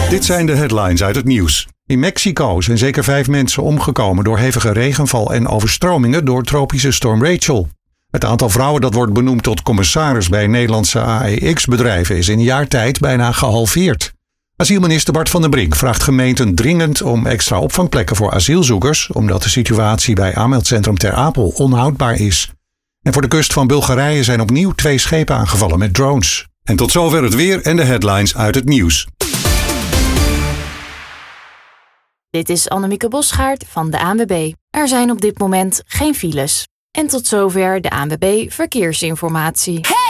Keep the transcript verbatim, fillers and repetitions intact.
Dit zijn de headlines uit het nieuws. In Mexico zijn zeker vijf mensen omgekomen door hevige regenval en overstromingen door tropische storm Rachel. Het aantal vrouwen dat wordt benoemd tot commissaris bij Nederlandse A E X-bedrijven is in een jaar tijd bijna gehalveerd. Asielminister Bart van den Brink vraagt gemeenten dringend om extra opvangplekken voor asielzoekers, omdat de situatie bij aanmeldcentrum Ter Apel onhoudbaar is. En voor de kust van Bulgarije zijn opnieuw twee schepen aangevallen met drones. En tot zover het weer en de headlines uit het nieuws. Dit is Annemieke Bosgaard van de A N W B. Er zijn op dit moment geen files. En tot zover de A N W B Verkeersinformatie. Hey!